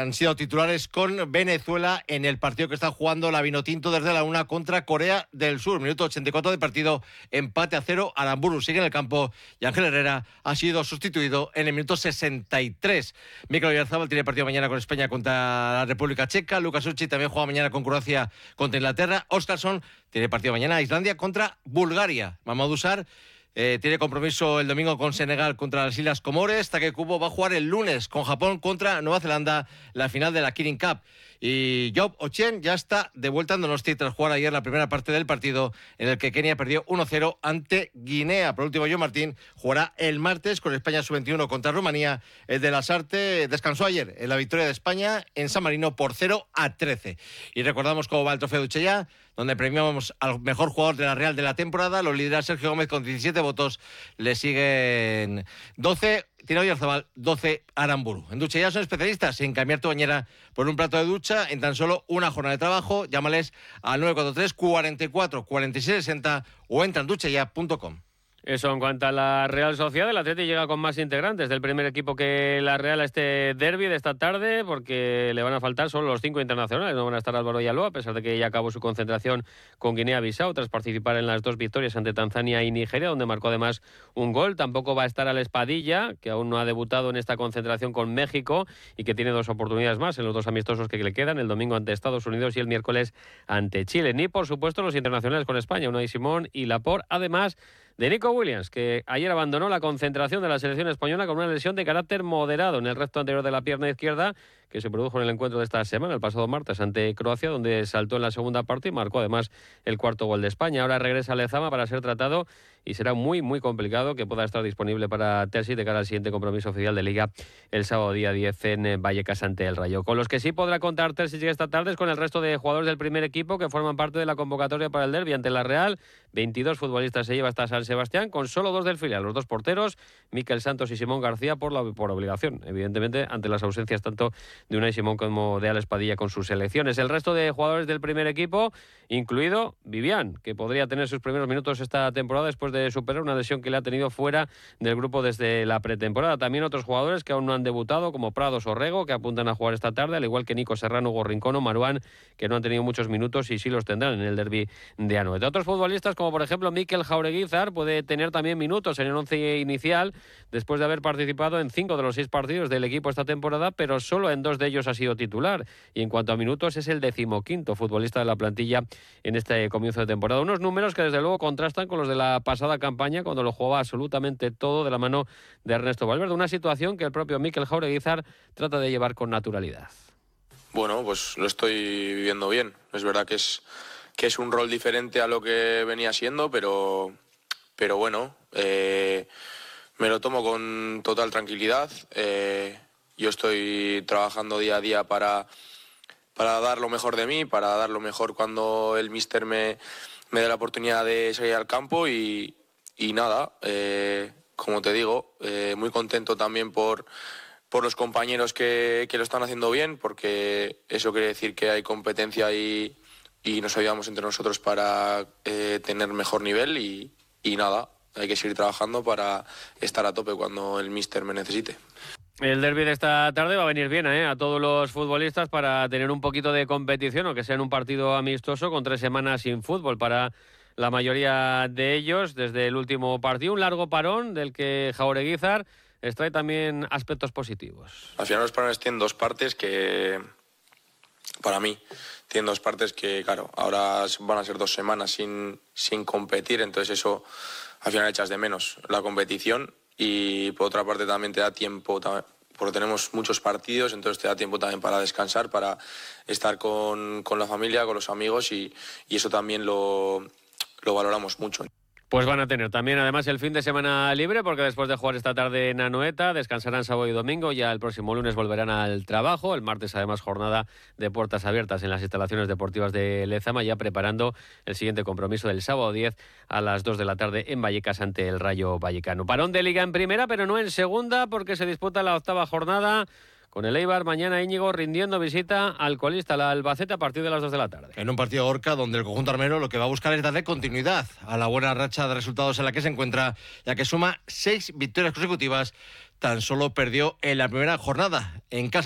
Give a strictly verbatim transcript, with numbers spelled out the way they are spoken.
han sido titulares con Venezuela en el partido que está jugando la Vinotinto desde la una contra Corea del Sur. Minuto ochenta y cuatro de partido, empate a cero. Aramburu sigue en el campo y Ángel Herrera ha sido sustituido en el minuto sesenta y tres. Mikel Oyarzabal tiene partido mañana con España contra la República Checa. Lucas Uchi también juega mañana con Croacia contra Inglaterra. Óscarsson tiene partido mañana Islandia contra Bulgaria. Mamadou Sarr Eh, tiene compromiso el domingo con Senegal contra las Islas Comores. Take Kubo va a jugar el lunes con Japón contra Nueva Zelanda la final de la Kirin Cup. Y Job Ochen ya está de vuelta en Donosti tras jugar ayer la primera parte del partido en el que Kenia perdió uno cero ante Guinea. Por último, Joe Martín jugará el martes con España sub veintiuno contra Rumanía. El de Lasarte descansó ayer en la victoria de España en San Marino por cero a trece. Y recordamos cómo va el trofeo Duchella, donde premiamos al mejor jugador de la Real de la temporada. Los lidera Sergio Gómez con diecisiete votos. Le siguen doce Tino Oyarzabal, doce Aramburu. En Duchella son especialistas en cambiar tu bañera por un plato de ducha en tan solo una jornada de trabajo. Llámales al nueve cuatro tres, cuarenta y cuatro, cuarenta y seis sesenta o entra en duchella punto com. Eso en cuanto a la Real Sociedad. El Atleti llega con más integrantes del primer equipo que la Real a este derbi de esta tarde, porque le van a faltar solo los cinco internacionales. No van a estar Álvaro y Aló, a pesar de que ya acabó su concentración con Guinea-Bissau tras participar en las dos victorias ante Tanzania y Nigeria, donde marcó además un gol. Tampoco va a estar Alex Padilla, que aún no ha debutado en esta concentración con México y que tiene dos oportunidades más en los dos amistosos que le quedan, el domingo ante Estados Unidos y el miércoles ante Chile. Ni, por supuesto, los internacionales con España, Unai Simón y Laporte, además de Nico Williams, que ayer abandonó la concentración de la selección española con una lesión de carácter moderado en el recto anterior de la pierna izquierda, que se produjo en el encuentro de esta semana, el pasado martes, ante Croacia, donde saltó en la segunda parte y marcó además el cuarto gol de España. Ahora regresa a Lezama para ser tratado y será muy, muy complicado que pueda estar disponible para Terzi de cara al siguiente compromiso oficial de Liga el sábado día diez en Vallecas ante el Rayo. Con los que sí podrá contar Terzi esta tarde es con el resto de jugadores del primer equipo que forman parte de la convocatoria para el derbi ante la Real. veintidós futbolistas se lleva hasta San Sebastián, con solo dos del filial, los dos porteros, Mikel Santos y Simón García, por, la, por obligación, evidentemente, ante las ausencias tanto de Unai Simón como de Alex Padilla con sus selecciones. El resto de jugadores del primer equipo, incluido Vivian, que podría tener sus primeros minutos esta temporada después de superar una lesión que le ha tenido fuera del grupo desde la pretemporada. También otros jugadores que aún no han debutado, como Prados o Rego, que apuntan a jugar esta tarde, al igual que Nico Serrano, Hugo Rincón o Maruán, que no han tenido muchos minutos y sí los tendrán en el derbi de Anoeta. Otros futbolistas, como por ejemplo Mikel Jaureguizar, puede tener también minutos en el once inicial después de haber participado en cinco de los seis partidos del equipo esta temporada, pero solo en dos de ellos ha sido titular. Y en cuanto a minutos, es el decimoquinto futbolista de la plantilla en este comienzo de temporada. Unos números que desde luego contrastan con los de la pasada campaña, cuando lo jugaba absolutamente todo de la mano de Ernesto Valverde. Una situación que el propio Mikel Jaureguizar trata de llevar con naturalidad. Bueno, pues lo estoy viviendo bien. Es verdad que es, que es un rol diferente a lo que venía siendo, pero, pero bueno, eh, me lo tomo con total tranquilidad. Eh, yo estoy trabajando día a día para, para dar lo mejor de mí, para dar lo mejor cuando el míster me, me dé la oportunidad de salir al campo y, y nada, eh, como te digo, eh, muy contento también por, por los compañeros que, que lo están haciendo bien, porque eso quiere decir que hay competencia y, y nos ayudamos entre nosotros para eh, tener mejor nivel y, y nada, hay que seguir trabajando para estar a tope cuando el míster me necesite. El derbi de esta tarde va a venir bien ¿eh? a todos los futbolistas para tener un poquito de competición, o que sea en un partido amistoso con tres semanas sin fútbol para la mayoría de ellos desde el último partido. Un largo parón del que Jaureguizar extrae también aspectos positivos. Al final los parones tienen dos partes que, para mí, tienen dos partes que, claro, ahora van a ser dos semanas sin, sin competir, entonces eso al final echas de menos la competición. Y por otra parte también te da tiempo, porque tenemos muchos partidos, entonces te da tiempo también para descansar, para estar con, con la familia, con los amigos y, y eso también lo, lo valoramos mucho. Pues van a tener también además el fin de semana libre, porque después de jugar esta tarde en Anoeta descansarán sábado y domingo, ya el próximo lunes volverán al trabajo. El martes además jornada de puertas abiertas en las instalaciones deportivas de Lezama, ya preparando el siguiente compromiso del sábado diez a las dos de la tarde en Vallecas ante el Rayo Vallecano. Parón de Liga en primera, pero no en segunda, porque se disputa la octava jornada con el Eibar mañana, Íñigo, rindiendo visita al colista, la Albacete, a partir de las dos de la tarde. En un partido Orca donde el conjunto armero lo que va a buscar es darle continuidad a la buena racha de resultados en la que se encuentra, ya que suma seis victorias consecutivas, tan solo perdió en la primera jornada en casa.